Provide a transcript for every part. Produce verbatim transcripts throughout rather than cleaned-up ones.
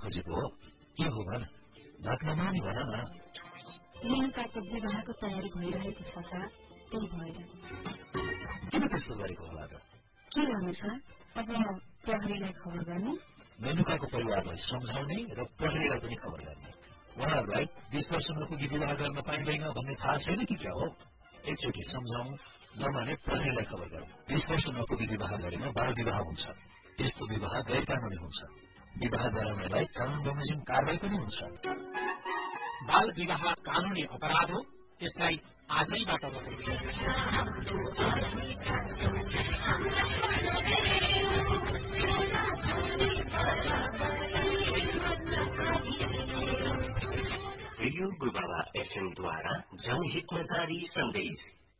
खोजेको हो के हो भन ढाक्नमा नि भन न मेनकाको विवाहको तयारी भइरहेको छ सर त्यही भएर किन त्यस्तो गरेको होला त के गर्नु सर अब प्रहरीलाई खबर गर्ने मेनुकाको परिवारलाई सम्झाउने र प्रहरीलाई पनि खबर गर्ने उहाँहरूलाई बीस वर्ष नपुगी विवाह गर्न पाइँदैन भन्ने थाहा छैन कि क्या हो एकचोटि सम्झाउँ नमाने प्रहरीलाई खबर गरौँ बीस वर्ष नपुगी विवाह गरेमा बाल विवाह हुन्छ त्यस्तो विवाह गैर कानूनी हुन्छ विवाह गराउनेलाई कानून बमोजिम कारवाही पनि हुन्छ बाल विवाह कानूनी अपराध हो यसलाई आजैबाट रोक्नु रेडियो गुरुबाबा एफएम द्वारा जनहितमा जारी सन्देश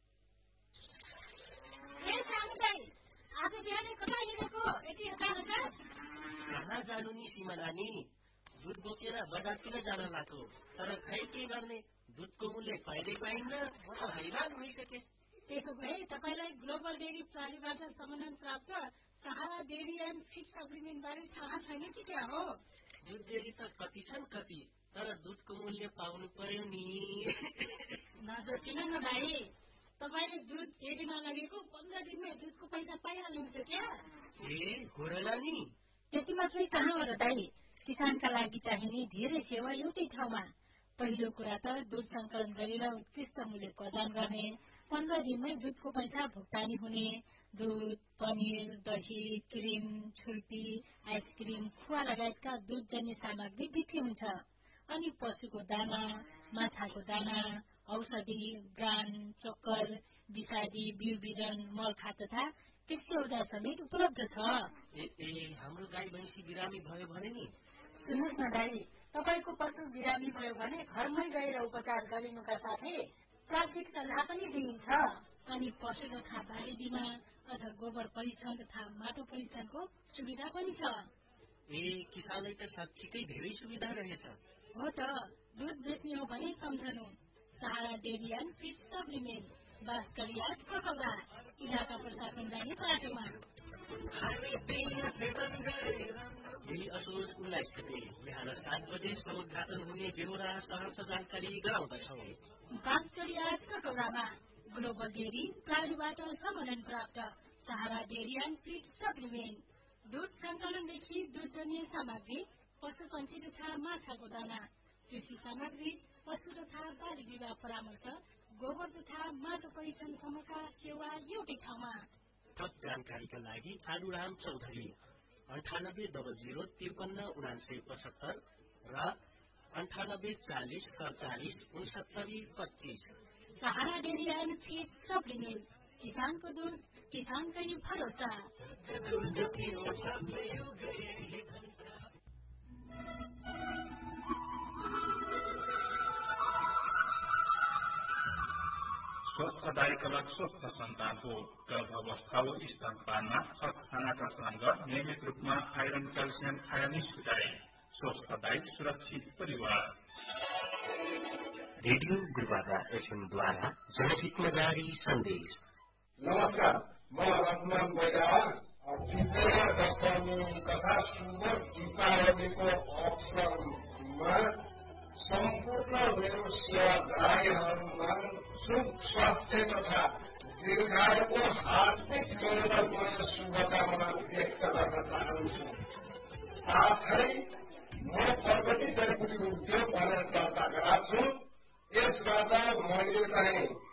कहाँ जानु नि सीमा नानी दुध बोकेर बजारतिर जान लाग्यो तर खै के गर्ने दुधको मूल्य कहिले पाइन्न म त हैरान भइसके त्यसो भए तपाईलाई ग्लोबल डेरी प्रणालीबाट समन्वय प्राप्त सहारा डेरी एन्ड फिक्स अग्रिमेन्ट बारे थाहा छैन कि क्या हो दुध डेरी त कति छन् कति तर दुधको मूल्य पाउनु पर्यो नि नजोसिन न भाइ तपाईले दुध डेरीमा लगेको पन्ध्र दिनमै दुधको पैसा पाइहाल्नुहुन्छ क्या ए घोरला नि त्यति मात्रै कहाँ हो र दाइ किसानका लागि चाहिने धेरै सेवा एउटै ठाउँमा पहिलो कुरा त दुध संकलन गरेर उत्कृष्ट मूल्य प्रदान गर्ने पन्ध्र दिनमै दुधको पैसा भुक्तानी हुने दूध पनिर दही क्रिम छुर्पी आइसक्रिम खुवा लगायतका दुधजन्य सामग्री बिक्री हुन्छ अनि पशुको दाना माछाको दाना औषधि ब्रान्ड चक्कर विषादी बिउ बिजन मलखा तथा कृषि औजार समेत उपलब्ध छ ए ए हाम्रो गाई भैँसी बिरामी भयो भने नि सुन्नुहोस् न दाइ तपाईको पशु बिरामी भयो भने घरमै गएर उपचार गरिनुका साथै प्राथमिक सल्लाह पनि दिइन्छ अनि पशु तथा बाली बिमा अथवा गोबर परीक्षण तथा माटो परीक्षणको सुविधा पनि छ ए किसानलाई त साँच्चीकै धेरै सुविधा रहेछ हो त दुध बेच्ने हो भने सम्झनु सहारा dairy and fix supplement Bansgadhi आठ ककौरा इलाका प्रशासन जाने बाटोमा यही असोज उन्नाइस गते बिहान सात बजे समुद्घाटन हुने बेहोरा सहरर्ष जानकारी गराउँदछौ बास्करी आठ ककौरामा ग्लोबल डेरी प्रालीबाट समन्वय प्राप्त सहारा डेरी एन्ड फिक्स सप्लिमेन्ट दूध संकलनदेखि दुधजन्य सामग्री पशु पंक्षी तथा माछाको दाना कृषि सामग्री पशु तथा बाली विवाह परामर्श गोबर तथा माटो परीक्षणसम्मका सेवा एउटै ठाउँमा थप जानकारीका लागि आलुराम चौधरी अन्ठानब्बे डबल जिरो त्रिपन्न उनान्सय पचहत्तर र अन्ठानब्बे चालिस सडचालिस उनसत्तरी पच्चीस सहारा डेरी एन्ड फिक्स सप्लिमेन्ट किसानको दूध किसानकै भरोसा स्वस्थ दायिकालाई स्वस्थ सन्तान हो गर्भावस्था वा स्तनपानमा थप खानाका सँग नियमित रूपमा आइरन क्याल्सियम खान नै सुझाए स्वस्थ दायी सुरक्षित परिवार रेडियो गुरुबाबा एफएमद्वारा जनहितमा जारी सन्देश नमस्कार म रत्न बैराल विद्या दर्शनी तथा सुन्दर दीपावलीको अवसरमा सम्पूर्ण मेरो सेवाग्राहीहरूमा सुख स्वास्थ्य तथा दीर्घायुको हार्दिक मङ्गलमय शुभकामना व्यक्त गर्न चाहन्छु साथै म प्रगति जडीबुटी उद्योग भनेर दर्ता गराएको छु यसबाट मैले चाहिँ